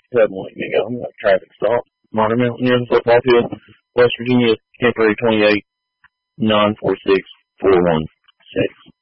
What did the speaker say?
Doesn't let me go. I'm like traffic stop. Modern Mountain near the football field. West Virginia, temporary 28, 946 416.